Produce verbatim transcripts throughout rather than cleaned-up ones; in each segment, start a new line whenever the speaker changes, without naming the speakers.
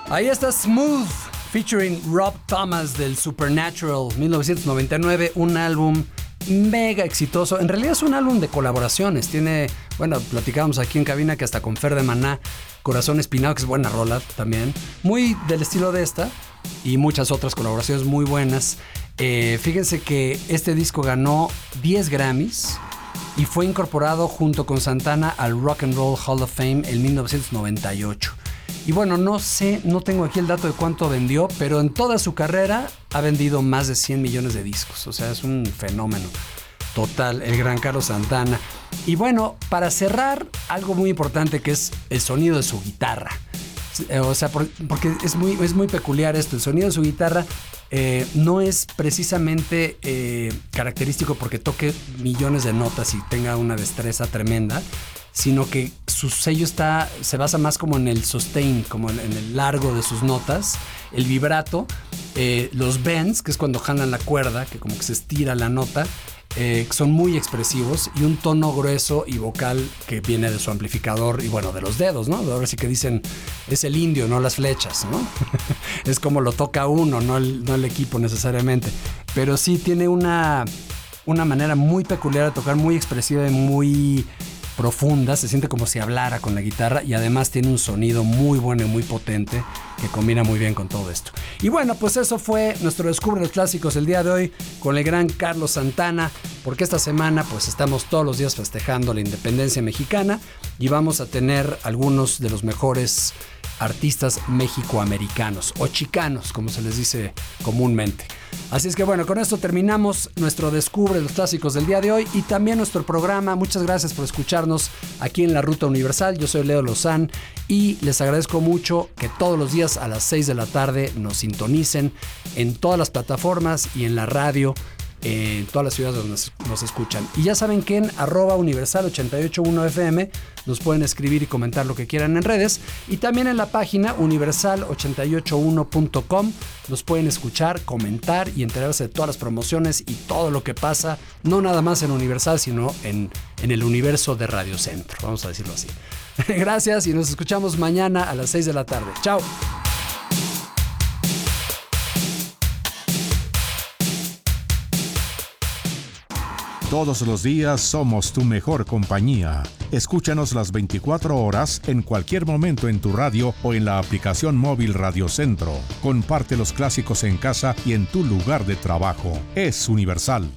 Ahí está Smooth, featuring Rob Thomas del Supernatural mil novecientos noventa y nueve, un álbum mega exitoso. En realidad es un álbum de colaboraciones. Tiene, bueno, platicábamos aquí en cabina que hasta con Fer de Maná, Corazón Espinado, que es buena rola también, muy del estilo de esta, y muchas otras colaboraciones muy buenas. Eh, fíjense que este disco ganó diez Grammys y fue incorporado junto con Santana al Rock and Roll Hall of Fame en mil novecientos noventa y ocho. Y bueno, no sé, no tengo aquí el dato de cuánto vendió, pero en toda su carrera ha vendido más de cien millones de discos. O sea, es un fenómeno total, el gran Carlos Santana. Y bueno, para cerrar, algo muy importante que es el sonido de su guitarra. O sea, por, porque es muy, es muy peculiar esto. El sonido de su guitarra eh, no es precisamente eh, característico porque toque millones de notas y tenga una destreza tremenda, sino que su sello está, se basa más como en el sustain, como en, en el largo de sus notas, el vibrato, eh, los bends, que es cuando jalan la cuerda, que como que se estira la nota, eh, son muy expresivos, y un tono grueso y vocal que viene de su amplificador y bueno, de los dedos, ¿no? Ahora sí que dicen, es el indio, no las flechas, ¿no? Es como lo toca uno, no el, no el equipo necesariamente, pero sí tiene una, una manera muy peculiar de tocar, muy expresiva y muy profunda, se siente como si hablara con la guitarra, y además tiene un sonido muy bueno y muy potente que combina muy bien con todo esto. Y bueno, pues eso fue nuestro Descubre los Clásicos el día de hoy con el gran Carlos Santana, porque esta semana pues estamos todos los días festejando la independencia mexicana y vamos a tener algunos de los mejores artistas mexicoamericanos o chicanos, como se les dice comúnmente. Así es que bueno, con esto terminamos nuestro Descubre los Clásicos del día de hoy y también nuestro programa. Muchas gracias por escucharnos aquí en La Ruta Universal. Yo soy Leo Lozán y les agradezco mucho que todos los días a las seis de la tarde nos sintonicen en todas las plataformas y en la radio, en todas las ciudades donde nos, nos escuchan. Y ya saben que en arroba universal ochenta y ocho punto uno F M nos pueden escribir y comentar lo que quieran en redes, y también en la página universal ochenta y ocho uno punto com nos pueden escuchar, comentar y enterarse de todas las promociones y todo lo que pasa, no nada más en Universal, sino en, en el universo de Radio Centro, vamos a decirlo así. Gracias y nos escuchamos mañana a las seis de la tarde. Chao.
Todos los días somos tu mejor compañía. Escúchanos las veinticuatro horas en cualquier momento en tu radio o en la aplicación móvil Radio Centro. Comparte los clásicos en casa y en tu lugar de trabajo. Es Universal.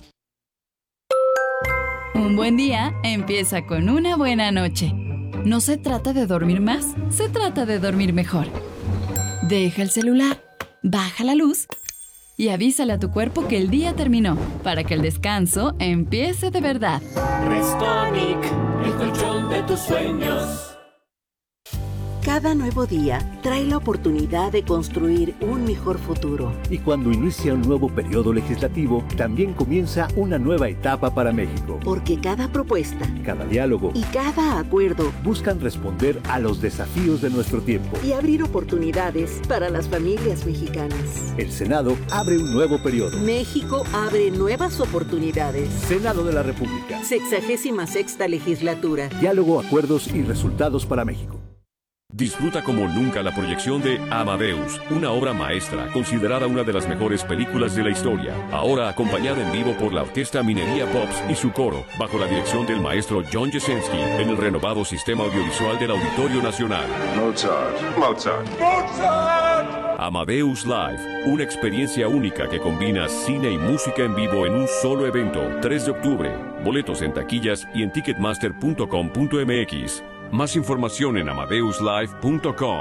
Un buen día empieza con una buena noche. No se trata de dormir más, se trata de dormir mejor. Deja el celular, baja la luz y avísale a tu cuerpo que el día terminó, para que el descanso empiece de verdad.
Restonic, el colchón de tus sueños.
Cada nuevo día trae la oportunidad de construir un mejor futuro.
Y cuando inicia un nuevo periodo legislativo, también comienza una nueva etapa para México.
Porque cada propuesta,
cada diálogo
y cada acuerdo
buscan responder a los desafíos de nuestro tiempo
y abrir oportunidades para las familias mexicanas.
El Senado abre un nuevo periodo.
México abre nuevas oportunidades.
Senado de la República.
Sexagésima sexta legislatura.
Diálogo, acuerdos y resultados para México.
Disfruta como nunca la proyección de Amadeus, una obra maestra considerada una de las mejores películas de la historia. Ahora acompañada en vivo por la Orquesta Minería Pops y su coro, bajo la dirección del maestro John Jasenski, en el renovado sistema audiovisual del Auditorio Nacional.
Mozart, Mozart, Mozart.
Amadeus Live, una experiencia única que combina cine y música en vivo en un solo evento. tres de octubre. Boletos en taquillas y en ticketmaster punto com punto m x. Más información en amadeus live punto com.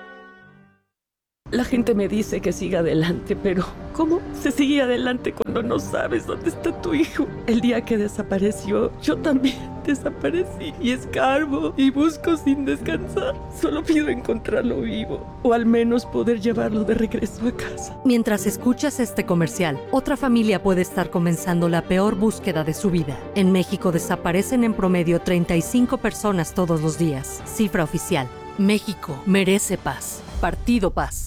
La gente me dice que siga adelante, pero ¿cómo se sigue adelante cuando no sabes dónde está tu hijo? El día que desapareció, yo también desaparecí y escarbo y busco sin descansar. Solo pido encontrarlo vivo, o al menos poder llevarlo de regreso a casa.
Mientras escuchas este comercial, otra familia puede estar comenzando la peor búsqueda de su vida. En México desaparecen en promedio treinta y cinco personas todos los días. Cifra oficial. México merece paz. Partido Paz.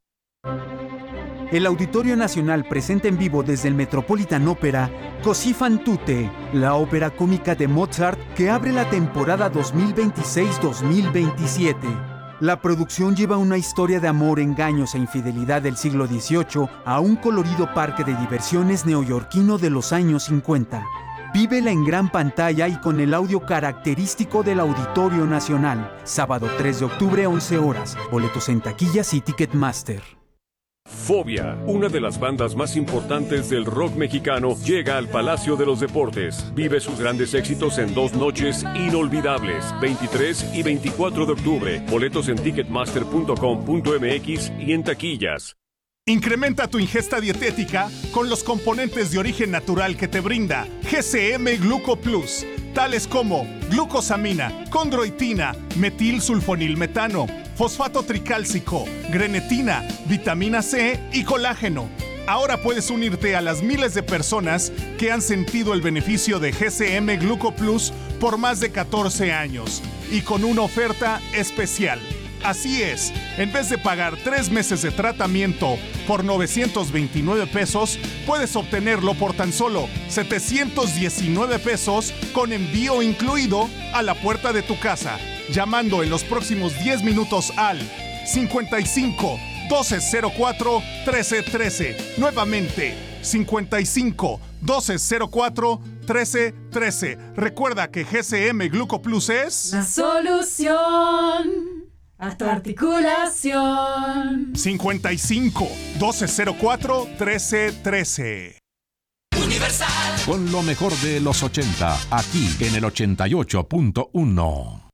El Auditorio Nacional presenta en vivo desde el Metropolitan Opera Così fan tutte, la ópera cómica de Mozart que abre la temporada dos mil veintiséis dos mil veintisiete. La producción lleva una historia de amor, engaños e infidelidad del siglo dieciocho a un colorido parque de diversiones neoyorquino de los años cincuenta. Vívela en gran pantalla y con el audio característico del Auditorio Nacional. Sábado tres de octubre, once horas. Boletos en taquillas y Ticketmaster.
Fobia, una de las bandas más importantes del rock mexicano, llega al Palacio de los Deportes. Vive sus grandes éxitos en dos noches inolvidables, veintitrés y veinticuatro de octubre. Boletos en ticketmaster punto com punto m x y en taquillas.
Incrementa tu ingesta dietética con los componentes de origen natural que te brinda G C M Gluco Plus, tales como glucosamina, condroitina, metilsulfonilmetano, fosfato tricálcico, grenetina, vitamina C y colágeno. Ahora puedes unirte a las miles de personas que han sentido el beneficio de G C M Gluco Plus por más de catorce años y con una oferta especial. Así es, en vez de pagar tres meses de tratamiento por novecientos veintinueve pesos, puedes obtenerlo por tan solo setecientos diecinueve pesos con envío incluido a la puerta de tu casa, llamando en los próximos diez minutos al cincuenta y cinco, doce cero cuatro, trece trece. Nuevamente, cincuenta y cinco, doce cero cuatro, trece trece. Recuerda que G C M Gluco Plus es
la solución a tu articulación.
cincuenta y cinco, doce cero cuatro, trece trece.
Universal. Con lo mejor de los ochenta, aquí en el ochenta y ocho punto uno.